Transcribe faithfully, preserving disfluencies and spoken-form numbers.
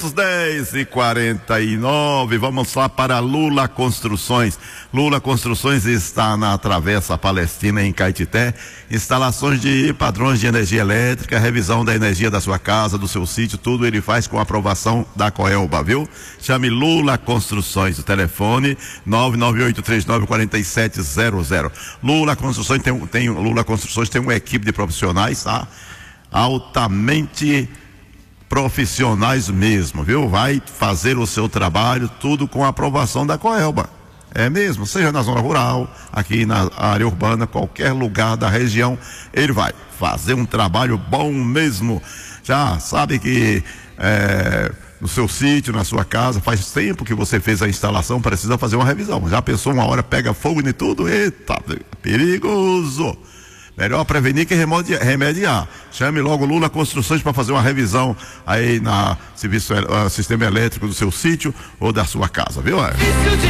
dez e quarenta e nove, vamos lá para Lula Construções. Lula Construções está na Travessa Palestina, em Caetité. Instalações de padrões de energia elétrica, revisão da energia da sua casa, do seu sítio, tudo ele faz com aprovação da Coelba, viu? Chame Lula Construções, o telefone nove nove oito três nove quatro sete zero zero. Lula Construções tem, tem Lula Construções tem uma equipe de profissionais, tá? Altamente profissionais mesmo, viu? Vai fazer o seu trabalho tudo com a aprovação da Coelba. É mesmo, seja na zona rural, aqui na área urbana, qualquer lugar da região, ele vai fazer um trabalho bom mesmo. Já sabe que é, no seu sítio, na sua casa, faz tempo que você fez a instalação, precisa fazer uma revisão. Já pensou, uma hora pega fogo em tudo? Eita, perigoso! Melhor prevenir que remediar. Chame logo Lula Construções para fazer uma revisão aí na serviço, uh, sistema elétrico do seu sítio ou da sua casa, viu?